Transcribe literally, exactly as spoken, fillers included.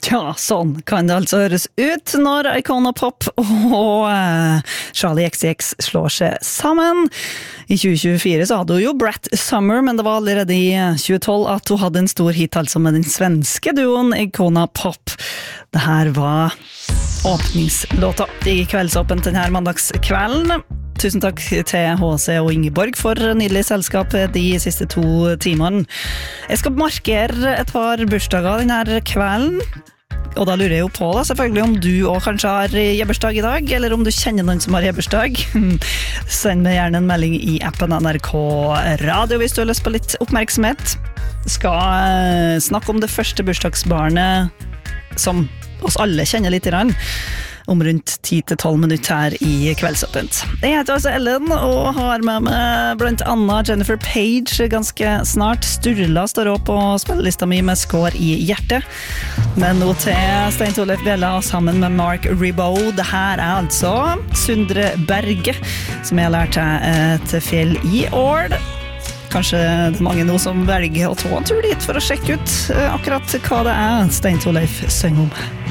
Ja, sånn kan det altså høres ut når Icona Pop og uh, Charlie X C X slår seg sammen. I tjue tjuefire så hadde hun jo Brat Summer, men det var allerede i tjue tolv at hun hadde en stor hit altså med den svenske duoen Icona Pop. Det her var åpningslåta i Kveldsåpen denne mandagskvelden. Tusen takk til H C og Ingeborg for nydelig selskap de siste to timene. Jeg skal markere et par bursdager denne kvelden. Og da lurer jeg jo på da, selvfølgelig om du også kanskje har jebbursdag i dag, eller om du kjenner noen som har jebbursdag. Send meg gjerne en melding i appen N R K Radio hvis du har lyst på litt oppmerksomhet. Skal snakke om det første bursdagsbarnet som oss alle kjenner litt grann. Om rundt ti til tolv minutter her i Kveldsåpent. Jeg heter altså Ellen og har med meg blant annet Jennifer Page ganske snart. Sturla står opp på spillelista mi med Skår i hjertet. Men nå til Stein Torleif Bjella sammen med Mark Ribot. Det her er altså Sundre Berge, som jeg har lært seg til fjell i år. Kanskje det er mange nå som velger å ta en tur dit for å sjekke ut akkurat hva det er Stein Torleif synger om.